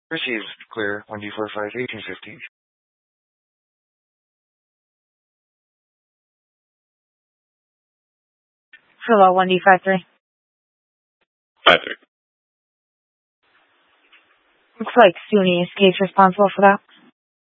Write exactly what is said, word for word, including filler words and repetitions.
Received. Clear. one D four five eighteen fifty. Hello, one D five three. Five three. Looks like SUNY is case responsible for that.